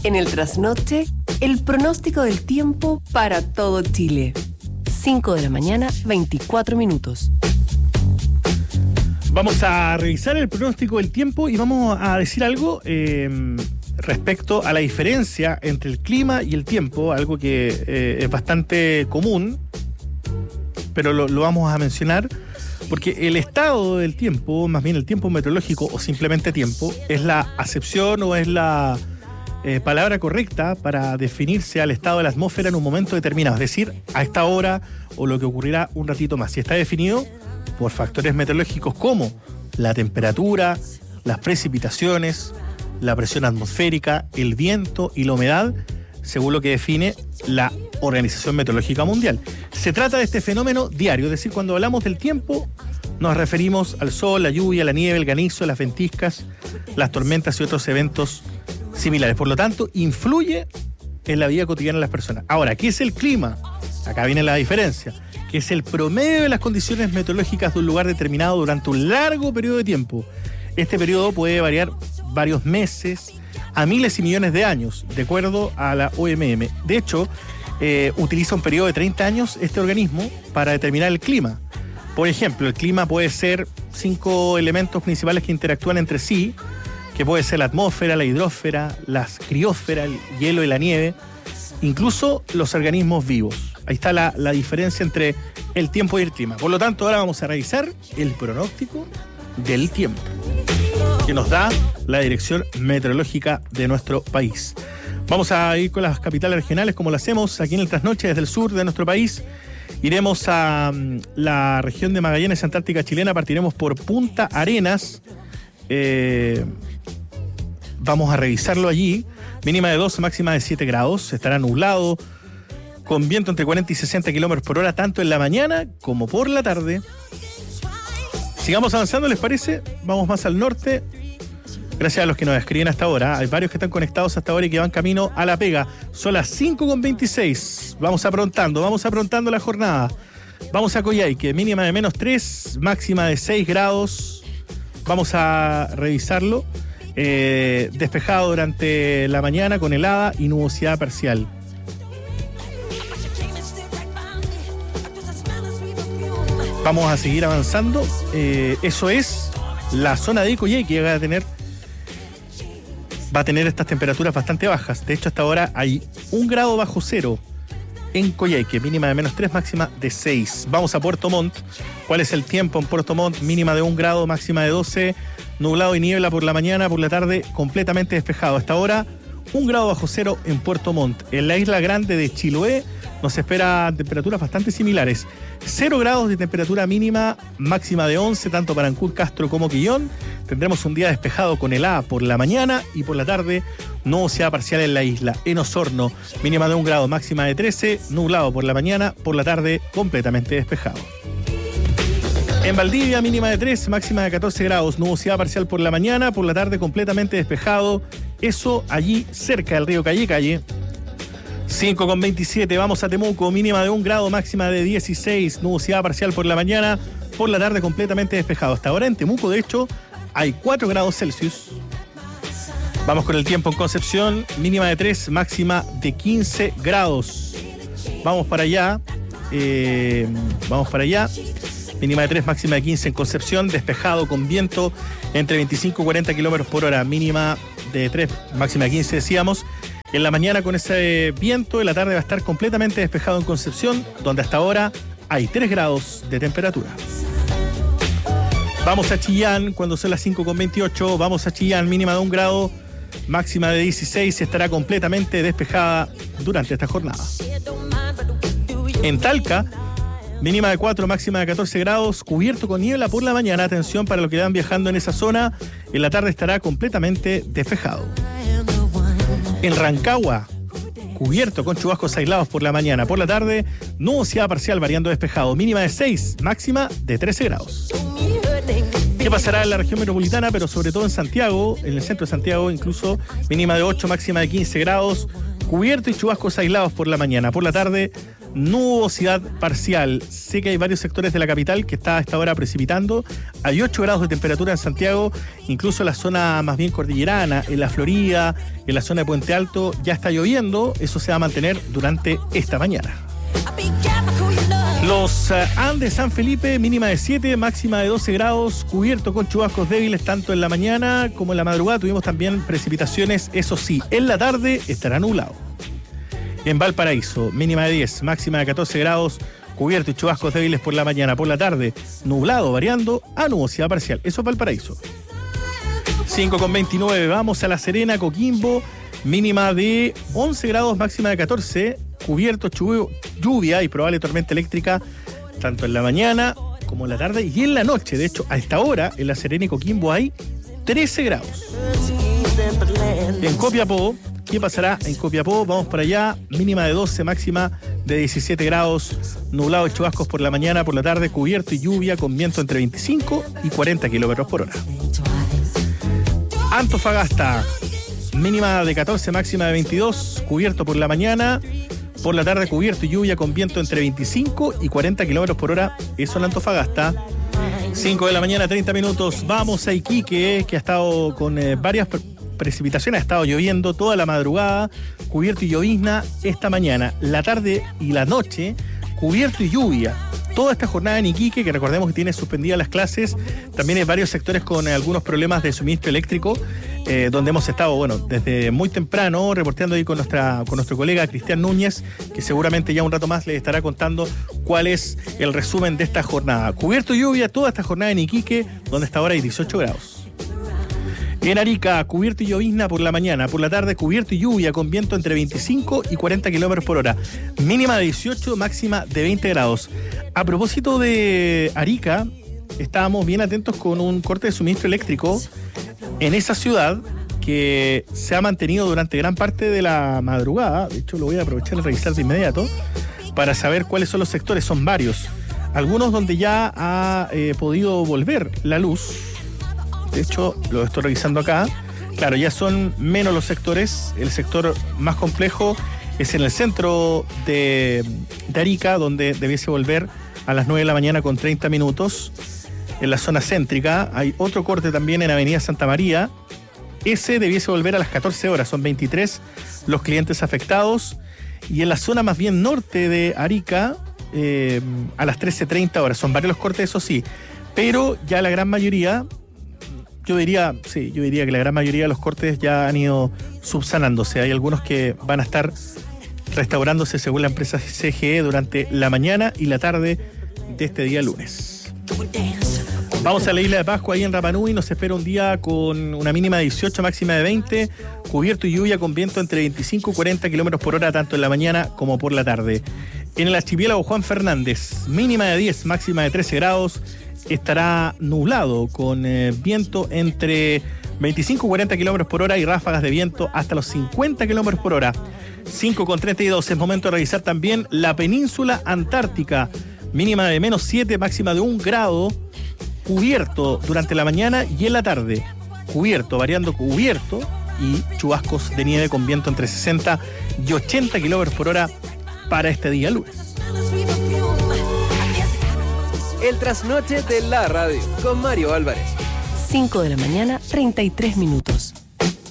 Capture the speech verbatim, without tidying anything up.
En el trasnoche, el pronóstico del tiempo para todo Chile. cinco de la mañana, veinticuatro minutos. Vamos a revisar el pronóstico del tiempo y vamos a decir algo eh, respecto a la diferencia entre el clima y el tiempo, algo que eh, es bastante común, pero lo, lo vamos a mencionar, porque el estado del tiempo, más bien el tiempo meteorológico o simplemente tiempo, es la acepción o es la eh, palabra correcta para definirse al estado de la atmósfera en un momento determinado, es decir, a esta hora o lo que ocurrirá un ratito más. Y está definido por factores meteorológicos como la temperatura, las precipitaciones, la presión atmosférica, el viento y la humedad, según lo que define la Organización Meteorológica Mundial. Se trata de este fenómeno diario, es decir, cuando hablamos del tiempo nos referimos al sol, la lluvia, la nieve, el granizo, las ventiscas, las tormentas y otros eventos similares. Por lo tanto, influye en la vida cotidiana de las personas. Ahora, ¿qué es el clima? Acá viene la diferencia, que es el promedio de las condiciones meteorológicas de un lugar determinado durante un largo periodo de tiempo. Este periodo puede variar varios meses a miles y millones de años, de acuerdo a la O M M. De hecho, eh, utiliza un periodo de treinta años este organismo para determinar el clima. Por ejemplo, el clima puede ser cinco elementos principales que interactúan entre sí, que puede ser la atmósfera, la hidrósfera, las criósferas, el hielo y la nieve, incluso los organismos vivos. Ahí está la, la diferencia entre el tiempo y el clima. Por lo tanto, ahora vamos a revisar el pronóstico del tiempo que nos da la Dirección Meteorológica de nuestro país. Vamos a ir con las capitales regionales como lo hacemos aquí en el Trasnoche desde el sur de nuestro país. Iremos a um, la región de Magallanes, Antártica chilena, partiremos por Punta Arenas. Eh, vamos a revisarlo allí. Mínima de dos, máxima de siete grados. Estará nublado, con viento entre cuarenta y sesenta kilómetros por hora, tanto en la mañana como por la tarde. Sigamos avanzando, ¿les parece? Vamos más al norte. Gracias a los que nos escriben hasta ahora. Hay varios que están conectados hasta ahora y que van camino a La Pega. Son las cinco con veintiséis. Vamos aprontando, vamos aprontando la jornada. Vamos a Coyhaique, mínima de menos tres, máxima de seis grados. Vamos a revisarlo. Eh, despejado durante la mañana con helada y nubosidad parcial. Vamos a seguir avanzando. Eh, eso es la zona de Coyhaique, que va a tener va a tener estas temperaturas bastante bajas. De hecho, hasta ahora hay un grado bajo cero en Coyhaique, mínima de menos tres, máxima de seis. Vamos a Puerto Montt. ¿Cuál es el tiempo en Puerto Montt? Mínima de un grado, máxima de doce. Nublado y niebla por la mañana, por la tarde completamente despejado. Hasta ahora, un grado bajo cero en Puerto Montt. En la isla grande de Chiloé nos esperan temperaturas bastante similares. cero grados de temperatura mínima, máxima de once, tanto para Ancud, Castro como Quillón. Tendremos un día despejado con helada por la mañana y por la tarde nubosidad parcial en la isla. En Osorno, mínima de un grado, máxima de trece, nublado por la mañana, por la tarde completamente despejado. En Valdivia, mínima de tres, máxima de catorce grados, nubosidad parcial por la mañana, por la tarde completamente despejado. Eso allí cerca del río Calle Calle. cinco con veintisiete, vamos a Temuco, mínima de un grado, máxima de dieciséis, nubosidad parcial por la mañana, por la tarde completamente despejado. Hasta ahora en Temuco, de hecho, hay cuatro grados Celsius. Vamos con el tiempo en Concepción, mínima de tres, máxima de quince grados. Vamos para allá, eh, vamos para allá. Mínima de tres, máxima de quince en Concepción, despejado con viento entre veinticinco y cuarenta kilómetros por hora, mínima de tres, máxima de quince decíamos. En la mañana con ese viento, en la tarde va a estar completamente despejado en Concepción, donde hasta ahora hay tres grados de temperatura. Vamos a Chillán, cuando son las cinco con veintiocho, vamos a Chillán, mínima de un grado, máxima de dieciséis, estará completamente despejada durante esta jornada. En Talca, mínima de cuatro, máxima de catorce grados, cubierto con niebla por la mañana, atención para los que van viajando en esa zona, en la tarde estará completamente despejado. En Rancagua, cubierto con chubascos aislados por la mañana, por la tarde, nubosidad parcial variando despejado, mínima de seis, máxima de trece grados. ¿Qué pasará en la región metropolitana? Pero sobre todo en Santiago, en el centro de Santiago, incluso mínima de ocho, máxima de quince grados, cubierto y chubascos aislados por la mañana, por la tarde nubosidad parcial. Sé que hay varios sectores de la capital que está a esta hora precipitando. Hay ocho grados de temperatura en Santiago, incluso en la zona más bien cordillerana, en la Florida, en la zona de Puente Alto, ya está lloviendo. Eso se va a mantener durante esta mañana. Los uh, Andes San Felipe, mínima de siete, máxima de doce grados, cubierto con chubascos débiles tanto en la mañana como en la madrugada. Tuvimos también precipitaciones, eso sí, en la tarde estará nublado. En Valparaíso, mínima de diez, máxima de catorce grados, cubierto y chubascos débiles por la mañana. Por la tarde, nublado variando a nubosidad parcial. Eso es Valparaíso. cinco con veintinueve, vamos a La Serena, Coquimbo, mínima de once grados, máxima de catorce, cubierto, lluvia y probable tormenta eléctrica tanto en la mañana como en la tarde y en la noche. De hecho, a esta hora en La Serena y Coquimbo hay trece grados. En Copiapó, ¿qué pasará en Copiapó? Vamos para allá, mínima de doce, máxima de diecisiete grados, nublado y chubascos por la mañana, por la tarde cubierto y lluvia con viento entre veinticinco y cuarenta kilómetros por hora. Antofagasta, mínima de catorce, máxima de veintidós, cubierto por la mañana, por la tarde cubierto y lluvia con viento entre veinticinco y cuarenta kilómetros por hora. Eso en Antofagasta. cinco de la mañana, treinta minutos. Vamos a Iquique, que ha estado con eh, varias pre- precipitaciones, ha estado lloviendo toda la madrugada, cubierto y llovizna esta mañana. La tarde y la noche, cubierto y lluvia. Toda esta jornada en Iquique, que recordemos que tiene suspendidas las clases, también hay varios sectores con eh, algunos problemas de suministro eléctrico, eh, donde hemos estado, bueno, desde muy temprano, reporteando ahí con nuestra con nuestro colega Cristian Núñez, que seguramente ya un rato más les estará contando cuál es el resumen de esta jornada. Cubierto y lluvia toda esta jornada en Iquique, donde hasta ahora hay dieciocho grados. En Arica, cubierto y llovizna por la mañana, por la tarde cubierto y lluvia con viento entre veinticinco y cuarenta kilómetros por hora, mínima de dieciocho, máxima de veinte grados. A propósito de Arica, estábamos bien atentos con un corte de suministro eléctrico en esa ciudad que se ha mantenido durante gran parte de la madrugada. De hecho, lo voy a aprovechar y revisar de inmediato para saber cuáles son los sectores. Son varios, algunos donde ya ha eh, podido volver la luz. De hecho, lo estoy revisando acá. Claro, ya son menos los sectores. El sector más complejo es en el centro de, de Arica, donde debiese volver a las nueve de la mañana con treinta minutos. En la zona céntrica hay otro corte también en Avenida Santa María. Ese debiese volver a las catorce horas. Son veintitrés los clientes afectados. Y en la zona más bien norte de Arica, eh, a las trece treinta horas. Son varios los cortes, eso sí. Pero ya la gran mayoría... Yo diría, sí, yo diría que la gran mayoría de los cortes ya han ido subsanándose. Hay algunos que van a estar restaurándose según la empresa C G E durante la mañana y la tarde de este día lunes. Vamos a la isla de Pascua, ahí en Rapa Nui. Nos espera un día con una mínima de dieciocho, máxima de veinte, cubierto y lluvia con viento entre veinticinco y cuarenta kilómetros por hora, tanto en la mañana como por la tarde. En el archipiélago Juan Fernández, mínima de diez, máxima de trece grados. Estará nublado con eh, viento entre veinticinco y cuarenta kilómetros por hora y ráfagas de viento hasta los cincuenta kilómetros por hora. cinco con treinta y dos. Es momento de revisar también la península antártica. Mínima de menos siete, máxima de un grado. Cubierto durante la mañana y en la tarde. Cubierto, variando cubierto y chubascos de nieve con viento entre sesenta y ochenta kilómetros por hora para este día lunes. El trasnoche de la radio con Mario Álvarez. cinco de la mañana, treinta y tres minutos.